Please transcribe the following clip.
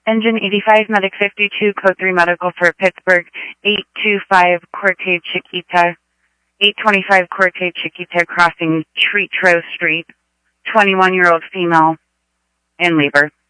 Engine 85, Medic 52, Code 3 Medical for Pittsburgh, 825 Corte Chiquita, 825 Corte Chiquita crossing Treatro Street, 21-year-old female in labor.